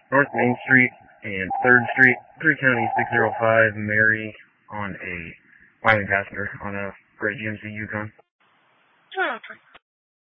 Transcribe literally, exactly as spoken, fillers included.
North Main Street and third Street, three County six zero five, Mary on a Wyoming passenger on a Great G M C Yukon. Oh, okay.